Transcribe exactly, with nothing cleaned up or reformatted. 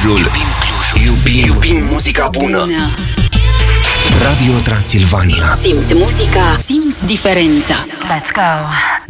Clujul. Iubim Clujul. Iubim, iubim muzica bună. Radio Transilvania. Simți muzica, simți diferența. Let's go.